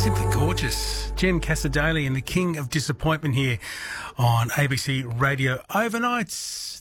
Simply gorgeous. Jen Casadale and the King of Disappointment here on ABC Radio Overnights.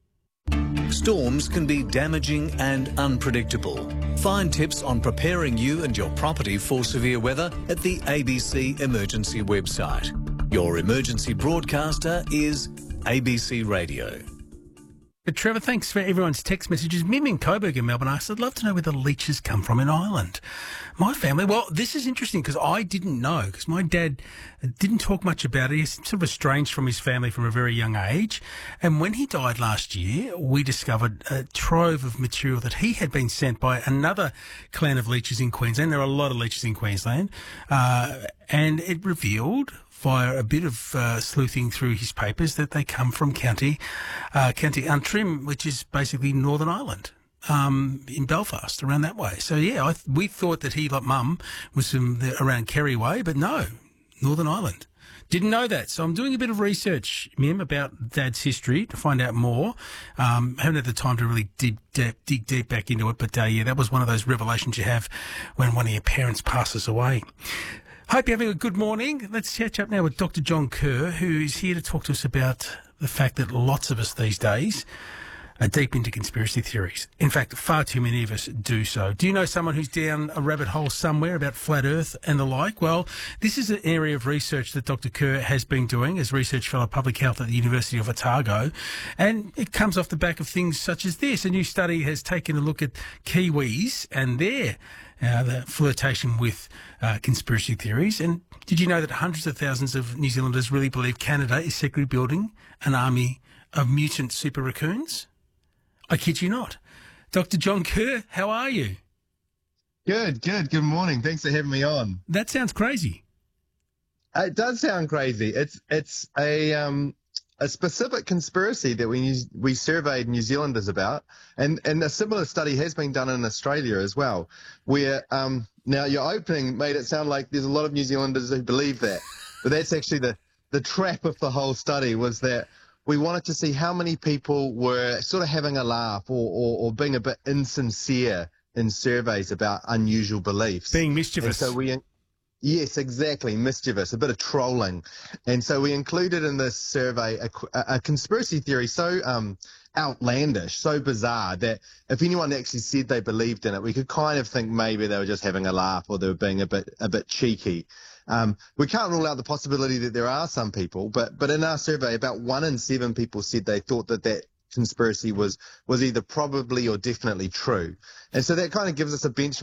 Storms can be damaging and unpredictable. Find tips on preparing you and your property for severe weather at the ABC Emergency website. Your emergency broadcaster is ABC Radio. Trevor, thanks for everyone's text messages. Mim in Coburg in Melbourne asked, I'd love to know where the leeches come from in Ireland. My family, well, this is interesting because I didn't know, because my dad didn't talk much about it. He's sort of estranged from his family from a very young age. And when he died last year, we discovered a trove of material that he had been sent by another clan of leeches in Queensland. There are a lot of leeches in Queensland. And it revealed, via a bit of sleuthing through his papers, that they come from County Antrim, which is basically Northern Ireland, in Belfast, around that way. So, yeah, we thought that he, like Mum, was from around Kerry way, but no, Northern Ireland. Didn't know that. So I'm doing a bit of research, Mim, about Dad's history to find out more. Haven't had the time to really dig deep back into it, but, yeah, that was one of those revelations you have when one of your parents passes away. Hope you're having a good morning. Let's catch up now with Dr. John Kerr, who is here to talk to us about the fact that lots of us these days are deep into conspiracy theories. In fact, far too many of us do so. Do you know someone who's down a rabbit hole somewhere about flat Earth and the like? Well, this is an area of research that Dr. Kerr has been doing as Research Fellow Public Health at the University of Otago. And it comes off the back of things such as this. A new study has taken a look at Kiwis and their the flirtation with conspiracy theories. And did you know that hundreds of thousands of New Zealanders really believe Canada is secretly building an army of mutant super raccoons? I kid you not. Dr. John Kerr, how are you? Good. Good morning. Thanks for having me on. That sounds crazy. It does sound crazy. It's a specific conspiracy that we surveyed New Zealanders about, and a similar study has been done in Australia as well, where now your opening made it sound like there's a lot of New Zealanders who believe that, but that's actually the trap of the whole study, was that we wanted to see how many people were sort of having a laugh or being a bit insincere in surveys about unusual beliefs. Being mischievous. And so yes, exactly, mischievous, a bit of trolling. And so we included in this survey a conspiracy theory so outlandish, so bizarre, that if anyone actually said they believed in it, we could kind of think maybe they were just having a laugh or they were being a bit cheeky. We can't rule out the possibility that there are some people, but in our survey, about 1 in 7 people said they thought that conspiracy was either probably or definitely true. And so that kind of gives us a benchmark